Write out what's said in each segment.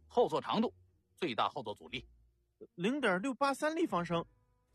后座长度，最大后座阻力 0.683 立方升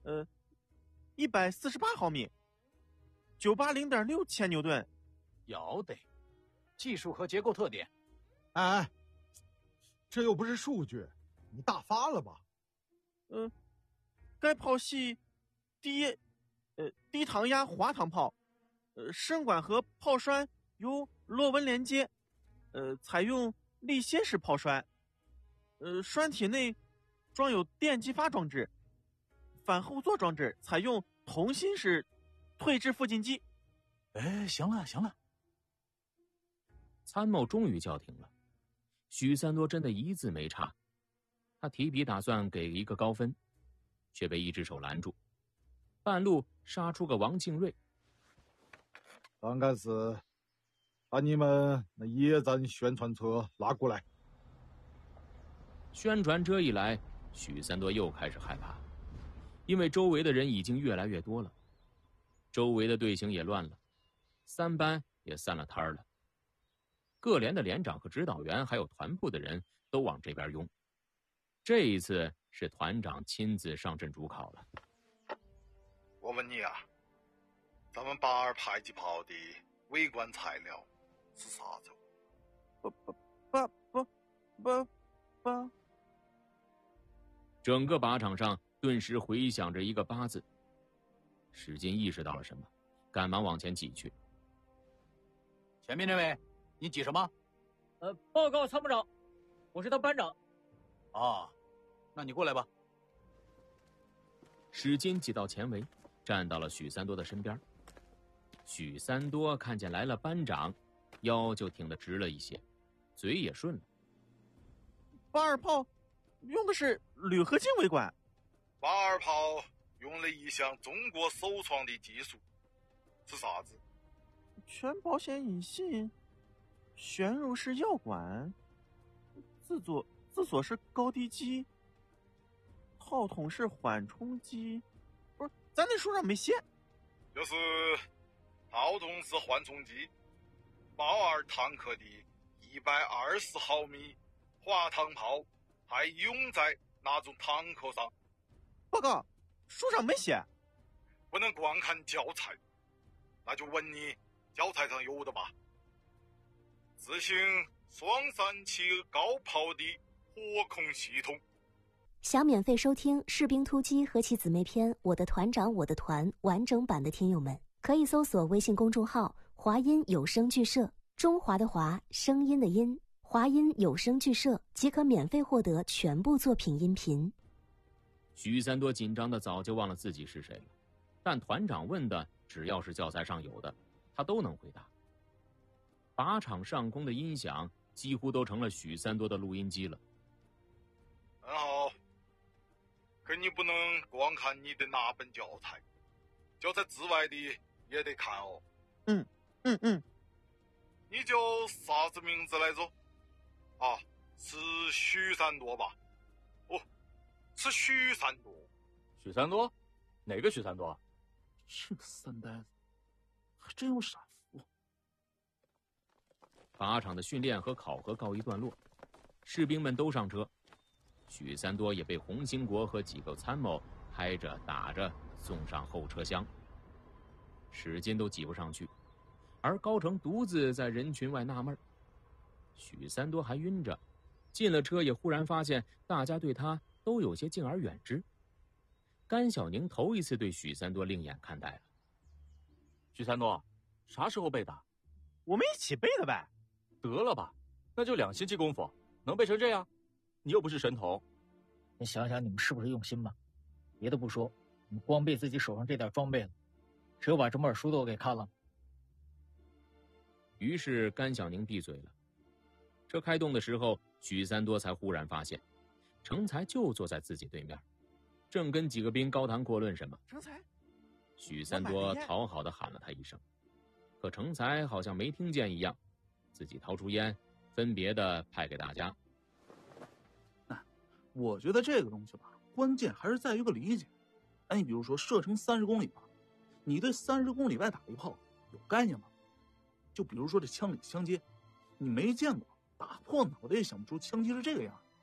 ，148毫米，980.6千牛顿。 要得。技术和结构特点。 哎，这又不是数据，你大发了吧？ 该炮系低膛压滑膛炮，身管和炮栓由螺纹连接，采用力楔式炮栓，栓体内装有电击发装置，反后座装置采用同心式退置附近机。 行了， 参谋终于叫停了，许三多真的一字没差。他提笔打算给一个高分，却被一只手拦住，半路杀出个王庆瑞。 刚开始把你们那野战宣传车拉过来。 宣传车一来，许三多又开始害怕，因为周围的人已经越来越多了，周围的队形也乱了，三班也散了摊了。各连的连长和指导员还有团部的人都往这边拥。这一次是团长亲自上阵主考了。 我问你啊，咱们82迫击炮的围观材料是啥子？ 八。 整个靶场上顿时回响着一个8字。史金意识到了什么，赶忙往前挤去。 前面这位，你挤什么？ 报告参谋长，我是他班长。 哦，那你过来吧。 史金挤到前围，站到了许三多的身边。许三多看见来了班长，腰就挺得直了一些，嘴也顺了。 82炮用的是铝合金围管。 82炮用了一项中国首创的技术，是啥子？ 全保险引信，旋入式药管，自锁式高低机，炮筒式缓冲机。不是，咱那书上没写。 就是炮筒式缓冲机，82坦克的120毫米滑膛炮还用在那种坦克上。 报告，书上没写。 不能光看教材，那就问你教材上有的吧。自行双散气高炮的火控系统。 想免费收听《士兵突击》和其姊妹篇《我的团长我的团》完整版的听友们，可以搜索微信公众号华音有声剧社，中华的华，声音的音，华音有声剧社，即可免费获得全部作品音频。 许三多紧张的早就忘了自己是谁了，但团长问的只要是教材上有的，他都能回答。靶场上空的音响几乎都成了许三多的录音机了。 很好，可你不能光看你的那本教材，教材之外的也得看哦。你叫啥子名字来着？啊，是许三多吧？哦，是许三多。 许三多？哪个许三多？这个三呆子还真有闪服。 靶场的训练和考核告一段落，士兵们都上车，许三多也被洪兴国和几个参谋开着打着送上后车厢。史金都挤不上去，而高成独自在人群外纳闷。许三多还晕着，进了车也忽然发现大家对他都有些敬而远之。甘小宁头一次对许三多另眼看待了。 许三多，啥时候背的？ 我们一起背的呗。 得了吧，那就2星期功夫，能背成这样？你又不是神童。 你想想你们是不是用心吧？别的不说，你们光背自己手上这点装备了，只有把整本书都给看了。 于是甘小宁闭嘴了。车开动的时候，许三多才忽然发现成才就坐在自己对面，正跟几个兵高谈阔论什么。 成才， 许三多讨好的喊了他一声，可成才好像没听见一样，自己掏出烟分别的派给大家。 我觉得这个东西吧，关键还是在于个理解。你比如说射程30公里吧，你对30公里外打一炮有概念吗？就比如说这枪里枪接，你没见过，打破脑袋也想不出枪击是这个样。